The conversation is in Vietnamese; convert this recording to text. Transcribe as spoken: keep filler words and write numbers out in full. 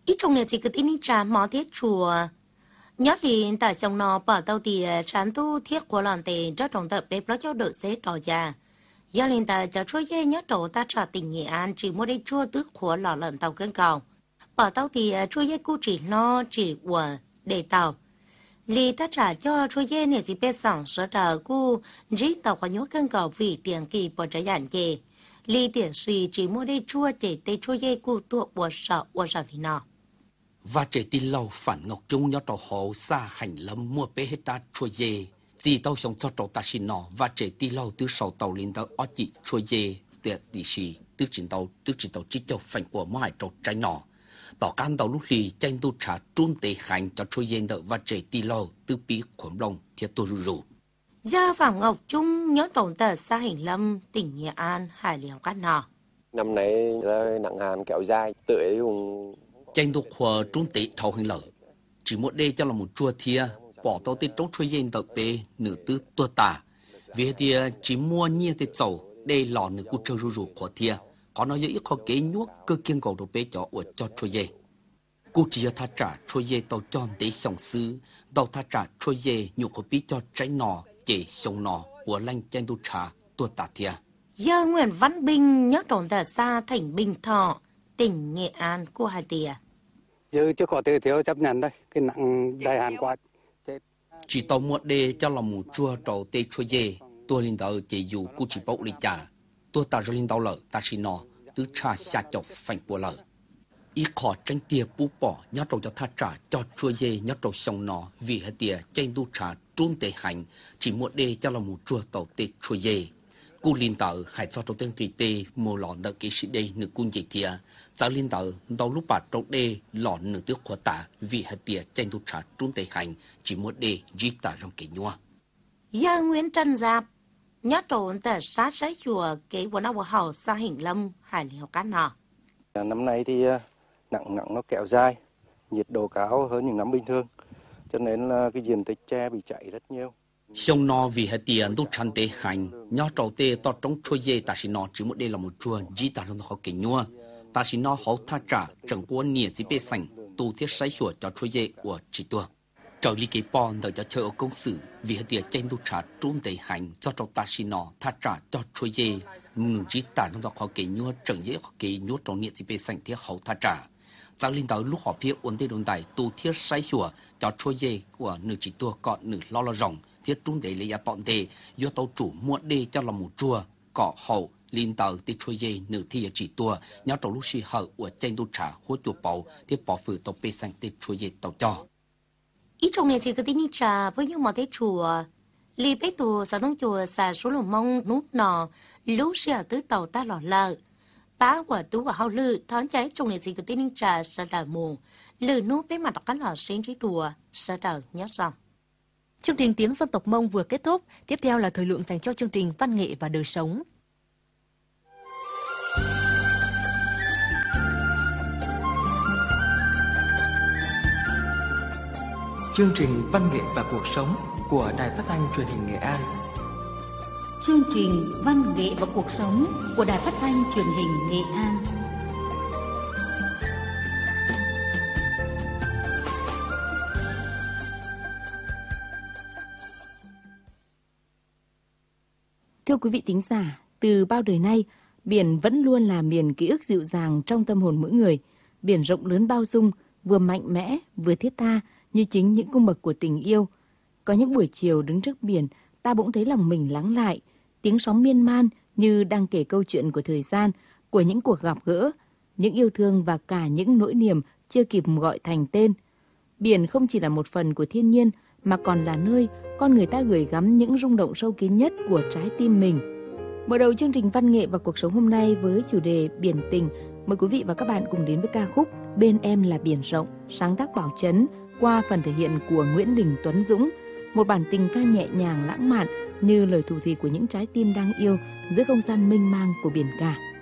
ít trong này chỉ có tin trả mỏ thiết chùa nhớ liền tại sông nọ bỏ tàu thì sản tu thiết của làm tề rất trọng tập bếp nó cho được xế trò già giờ liền tại cho chúa dê nhớ trổ ta trả tỉnh Nghệ An chỉ mua đây chua tước của lò lợn tàu cân cầu bỏ tàu thì chúa dê cu chỉ nó chỉ của để tàu lì ta trả cho chúa dê này chỉ biết sẵn sở đờ cu dí tàu có nhớ cân cầu vì tiền kỳ bỏ trả dàn chê lì tiền gì chỉ mua đây chua chỉ tê chúa dê cu tua của sợ của sợ thì nọ và trẻ tin lâu phản ngọc trung nhớ trò hồ xa hành lâm mua bê hết ta chua dê chỉ tàu sống cho trò ta xin nọ và trẻ tin lâu từ sau tàu lên tàu ở chị chua dê tiệt đi xì từ chiến tàu từ chiến tàu chỉ cho phản của mọi trò trái nọ tỏ can tàu lúc lì tranh tu trả trung tế hành cho chua dê đợi và trẻ tin lâu từ bí khuẩn lòng thiệt tu rù rù giờ phản ngọc trung nhớ trò tờ xa hành lâm tỉnh Nghệ An hải liều cát nọ năm nay nặng hàn kéo dài tưới cùng tranh tu khoa trung tế thầu hành lợi chỉ một đêm cho là một chua thia bỏ tàu tết trong chuối yên tập bê nửa tư tua tả vì thì chỉ mua nhiều tết dầu đây lò nửa cú chơi rù rù của thia có nói ít khó kế nhuốc cơ kiêng cầu đồ bê cho ở cho chuối dê cú chỉ thà trả chuối dê tàu cho tế sòng sư tàu thà trả chuối dê nhiều khó bí cho trái nọ chè sông nọ của lanh tranh tu trà tua tả thia giờ Nguyễn Văn Bình nhớ trốn tại xa thành Bình Thọ tỉnh Nghệ An của hai tìa giờ chưa có thể thiếu chấp nhận đây cái nặng đại hạn quá chỉ tàu một đê cho lòng một chua trầu tê chua dê tôi lên tàu chỉ dù cú chỉ bốc đi trả tôi ta rồi lên tàu lợ ta xin nọ tứ trà xa chọc phanh của lợ ý khó tranh tia bú bỏ nhớ trầu cho tha trả cho chua dê nhớ trầu sông nọ vì hết tia tranh đu trà trung tê hành chỉ một đê cho lòng một chua tàu tê chua dê cú lên tàu hải cho trầu tên tùy tê mồ lọ nợ kỹ sĩ đây nửa cung dây tia giáo lên tàu tàu lúc bạt trầu đê lọ nửa tước khó tả vì hết tia tranh đu trà trung tê hành chỉ một đê dí tả trong kỹ nhua giờ Nguyễn Trân Giáp nhớ trốn tại xã Sái Chùa kế của nó hậu xa hình lâm hải liều cát nọ năm nay thì nặng nặng nó kéo dài nhiệt độ cao hơn những năm bình thường cho nên là cái diện tích tre bị cháy rất nhiều sông nọ vì hết tiền đúc chăn tê hành nhớ trầu tê to trong chuối dê ta xin nọ chỉ một đây là một chua dí tả trong họ kỹ nhua ta xin nó hậu tha trả chẳng qua nhiệt chỉ bê sành tu thiết sái sủa cho chuối dê của chỉ tua trở lý kế bòn đợi cho chơi ở công sự vì hết tiền tranh tu trả trung tây hành cho trâu ta xin nó tha trả cho chuối dê mừng chỉ tả trong đó họ kể nhua chẳng dễ họ kể nhua trong nhiệt chỉ bê sành thiết hậu tha trả giáo linh tới lúc họ phía ổn định đồn đại tu thiết sái sủa cho chuối dê của nửa chỉ tua còn nửa lo lo rồng thiết trung tây lấy giá tọn tê do tàu chủ muộn đê cho là một chùa cỏ hậu linh tờ tê chuối dê nửa thi chỉ tua nhớ trong lúc xì hậu của tranh tu trả hốt chuột bầu thiết bỏ phử tàu bê sành tê chuối dê tàu cho ít trong này chỉ có tin trà với những món tết chùa li bế tù xã đông chùa xã số lồng mông nút nọ lú xìa tứ tàu ta lò lợ bá của tú của hậu lư thón cháy trong này chỉ có tin trà xã đờ mù lư nút bế mặt các lò xuyên trí đùa xã đờ nhớ rằng chương trình tiếng dân tộc Mông vừa kết thúc, tiếp theo là thời lượng dành cho chương trình văn nghệ và đời sống. Chương trình văn nghệ và cuộc sống của Đài Phát thanh Truyền hình Nghệ An. Chương trình văn nghệ và cuộc sống của Đài Phát thanh Truyền hình Nghệ An. Thưa quý vị thính giả, từ bao đời nay, biển vẫn luôn là miền ký ức dịu dàng trong tâm hồn mỗi người. Biển rộng lớn bao dung, vừa mạnh mẽ, vừa thiết tha, như chính những cung bậc của tình yêu. Có những buổi chiều đứng trước biển, ta bỗng thấy lòng mình lắng lại, tiếng sóng miên man như đang kể câu chuyện của thời gian, của những cuộc gặp gỡ, những yêu thương và cả những nỗi niềm chưa kịp gọi thành tên. Biển không chỉ là một phần của thiên nhiên, mà còn là nơi con người ta gửi gắm những rung động sâu kín nhất của trái tim mình. Mở đầu chương trình văn nghệ và cuộc sống hôm nay với chủ đề biển tình, mời quý vị và các bạn cùng đến với ca khúc Bên Em Là Biển Rộng, sáng tác Bảo Trấn qua phần thể hiện của Nguyễn Đình Tuấn Dũng, một bản tình ca nhẹ nhàng lãng mạn như lời thủ thỉ của những trái tim đang yêu giữa không gian mênh mang của biển cả.